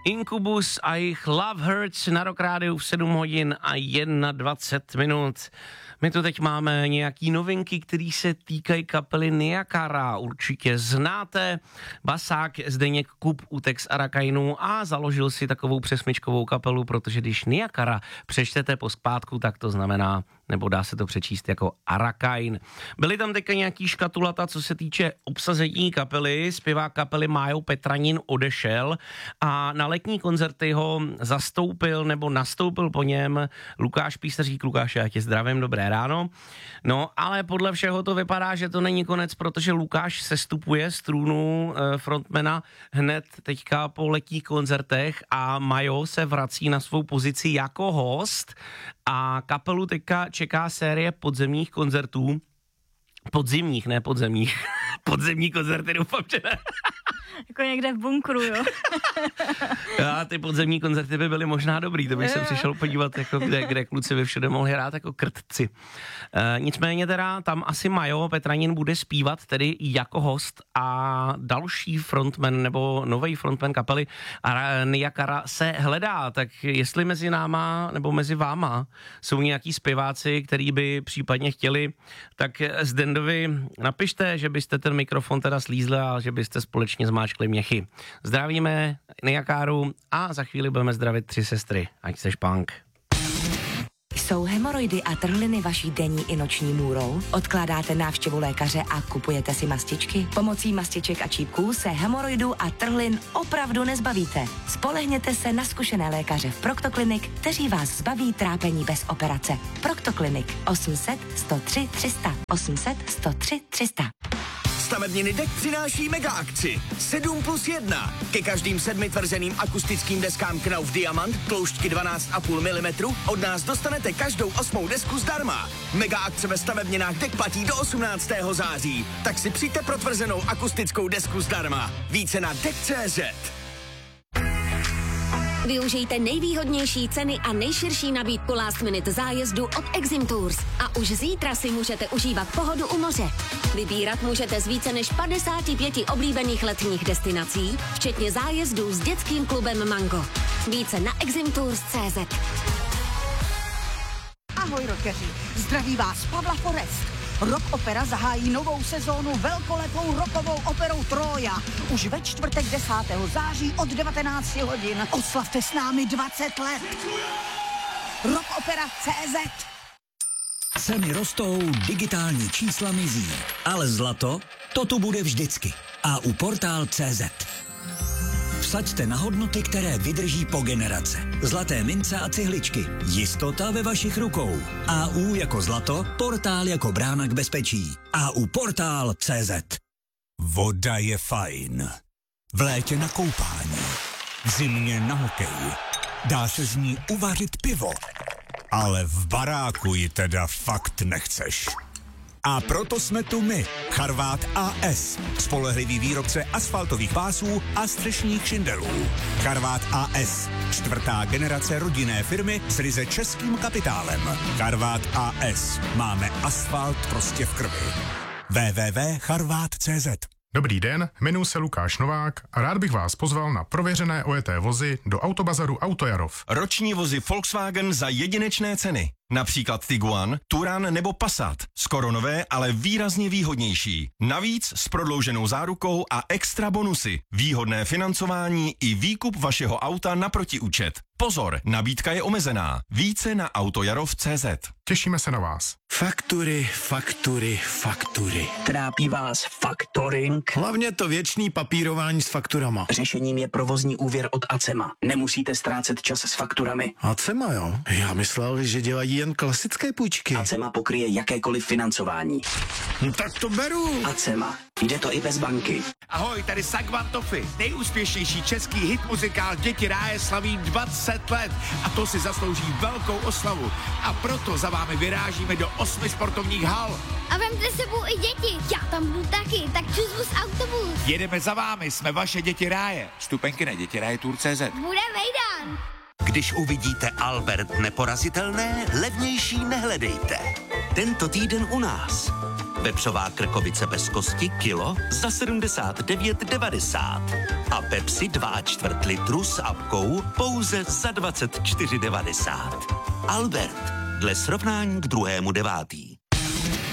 Incubus a jejich Love Hurts na Rock Rádiu v 7 hodin a 21 minut. My tu teď máme nějaký novinky, které se týkají kapely Niakara. Určitě znáte. Basák Zdeněk Kup utek z Arakainu a založil si takovou přesmyčkovou kapelu, protože když Niakara přečtete pospátku, tak to znamená, nebo dá se to přečíst jako Arakain. Byly tam teďka nějaký škatulata, co se týče obsazení kapely. Zpěvák kapely Májo Petranin odešel a na letní koncerty ho zastoupil nebo nastoupil po něm Lukáš Písařík. Lukáš, já tě zdravím, dobré ráno. No, ale podle všeho to vypadá, že to není konec, protože Lukáš sestupuje z trůnu frontmana hned teďka po letních koncertech a Majo se vrací na svou pozici jako host a kapelu teďka čeká série podzemních koncertů. Podzimních, ne podzemních. Podzemní koncerty, doufám, že ne. Jako někde v bunkru, jo. A ty podzemní koncerty by byly možná dobrý, to bych se přišel podívat, jako kde kluci by všude mohli hrát jako krtci. Nicméně teda tam asi Majo Petranin bude zpívat tedy jako host a další frontman nebo nový frontman kapely Niakara se hledá, tak jestli mezi náma nebo mezi váma jsou nějaký zpěváci, který by případně chtěli, tak Zdendovi napište, že byste ten mikrofon teda slízli a že byste společně zmáčkli měchy. Zdravíme Niakaru a za chvíli budeme zdravit 3 sestry. Ať seš punk. Jsou hemoroidy a trhliny vaší denní i noční můrou? Odkládáte návštěvu lékaře a kupujete si mastičky? Pomocí mastiček a čípků se hemoroidů a trhlin opravdu nezbavíte. Spolehněte se na zkušené lékaře v Proctoclinic, kteří vás zbaví trápení bez operace. Proctoclinic 800 103 300 800 103 300. Stavebniny Dek přináší mega akci 7+1. Ke každým 7 tvrzeným akustickým deskám Knauf Diamant tloušťky 12,5 mm od nás dostanete každou 8. desku zdarma. Mega akce ve stavebninách Dek platí do 18. září. Tak si přijďte pro tvrzenou akustickou desku zdarma. Více na Dek.cz. Využijte nejvýhodnější ceny a nejširší nabídku last minute zájezdu od Exim Tours. A už zítra si můžete užívat pohodu u moře. Vybírat můžete z více než 55 oblíbených letních destinací, včetně zájezdů s dětským klubem Mango. Více na eximtours.cz. Ahoj rockeři, zdraví vás Pavla Forest. Rock Opera zahájí novou sezónu velkolepou rockovou operou Trója. Už ve čtvrtek 10. září od 19 hodin. Oslavte s námi 20 let. Rockopera.cz. Ceny rostou, digitální čísla mizí, ale zlato, to tu bude vždycky. A u Portál.cz. Vsaďte na hodnoty, které vydrží po generace. Zlaté mince a cihličky. Jistota ve vašich rukou. AU jako zlato, Portál jako brána k bezpečí. AU Portál.cz. Voda je fajn. V létě na koupání. V zimě na hokej. Dá se z ní uvařit pivo. Ale v baráku ji teda fakt nechceš. A proto jsme tu my, Charvát AS, spolehlivý výrobce asfaltových pásů a střešních šindelů. Charvát AS, 4. generace rodinné firmy s ryze českým kapitálem. Charvát AS, máme asfalt prostě v krvi. www.charvát.cz. Dobrý den, jmenuji se Lukáš Novák a rád bych vás pozval na prověřené ojeté vozy do Autobazaru Autojarov. Roční vozy Volkswagen za jedinečné ceny. Například Tiguan, Touran nebo Passat. Skoro nové, ale výrazně výhodnější. Navíc s prodlouženou zárukou a extra bonusy. Výhodné financování i výkup vašeho auta na protiúčet. Pozor, nabídka je omezená. Více na autojarov.cz. Těšíme se na vás. Faktury, faktury, faktury. Trápí vás faktoring? Hlavně to věčný papírování s fakturama. Řešením je provozní úvěr od Acema. Nemusíte ztrácet čas s fakturami. Acema, jo? Já myslel, že dělají jen klasické půjčky. Acema pokryje jakékoliv financování. Tak to beru. Acema. Jde to i bez banky. Ahoj, tady Sagvan Toffy. Nejúspěšnější český hit muzikál Děti ráje slaví 20 let. A to si zaslouží velkou oslavu. A proto za vámi vyrážíme do 8 sportovních hal. A vemte sebou i děti. Já tam budu taky, tak přizvu z autobus. Jedeme za vámi, jsme vaše Děti ráje. Vstupenky na dětiraje.cz. Bude vejdán. Když uvidíte Albert Neporazitelné, levnější nehledejte. Tento týden u nás. Vepřová krkovice bez kosti kilo za 79,90. A Pepsi 2,4 litru s apkou pouze za 24,90. Albert, dle srovnání k 2.9.